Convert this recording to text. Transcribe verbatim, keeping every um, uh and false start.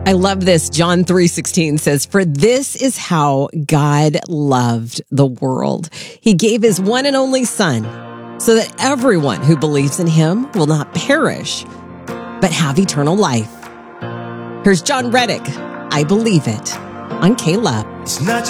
I love this. John three sixteen says, "For this is how God loved the world. He gave his one and only Son, so that everyone who believes in him will not perish, but have eternal life." Here's John Reddick. I Believe It on K-Love.